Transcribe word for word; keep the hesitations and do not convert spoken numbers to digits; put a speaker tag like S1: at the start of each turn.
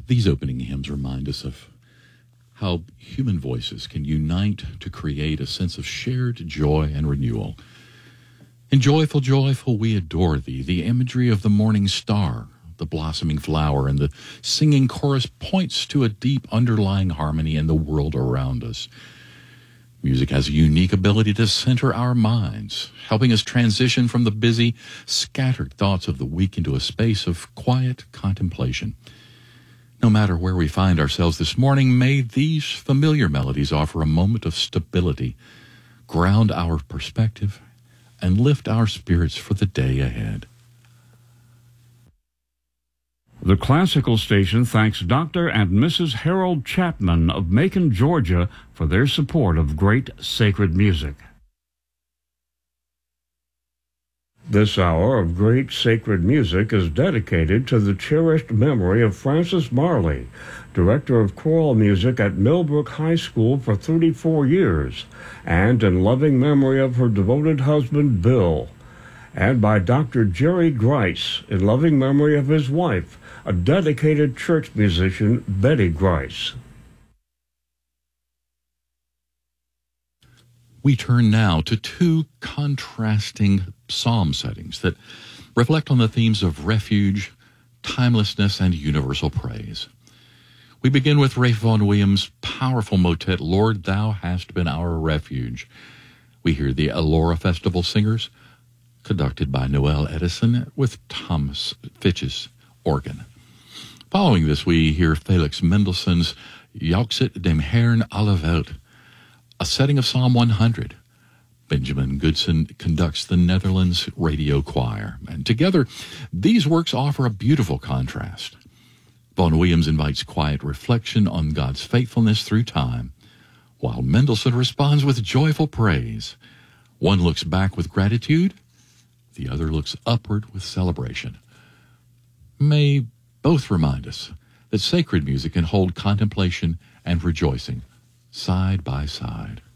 S1: These opening hymns remind us of how human voices can unite to create a sense of shared joy and renewal. In Joyful, Joyful, we adore thee, the imagery of the morning star, the blossoming flower, and the singing chorus points to a deep underlying harmony in the world around us. Music has a unique ability to center our minds, helping us transition from the busy, scattered thoughts of the week into a space of quiet contemplation. No matter where we find ourselves this morning, may these familiar melodies offer a moment of stability, ground our perspective, and lift our spirits for the day ahead.
S2: The Classical Station thanks Doctor and Missus Harold Chapman of Macon, Georgia, for their support of great sacred music. This hour of great sacred music is dedicated to the cherished memory of Frances Marley, Director of Choral Music at Millbrook High School for thirty-four years, and in loving memory of her devoted husband, Bill, and by Doctor Jerry Grice in loving memory of his wife, a dedicated church musician, Betty Grice.
S1: We turn now to two contrasting psalm settings that reflect on the themes of refuge, timelessness, and universal praise. We begin with Ralph Vaughan Williams' powerful motet, Lord, Thou Hast Been Our Refuge. We hear the Elora Festival Singers, conducted by Noel Edison with Thomas Fitch's organ. Following this, we hear Felix Mendelssohn's Jauchzet dem Herrn alle Welt, a setting of Psalm one hundred. Benjamin Goodson conducts the Netherlands Radio Choir, and together these works offer a beautiful contrast. Vaughan Williams invites quiet reflection on God's faithfulness through time, while Mendelssohn responds with joyful praise. One looks back with gratitude, the other looks upward with celebration. May both remind us that sacred music can hold contemplation and rejoicing side by side.